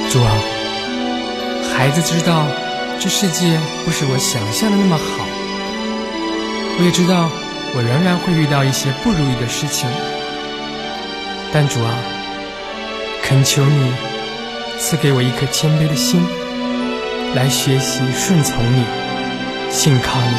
主啊，孩子知道这世界不是我想象的那么好，我也知道我仍然会遇到一些不如意的事情，但主啊，恳求你赐给我一颗谦卑的心，来学习顺从你，信靠你。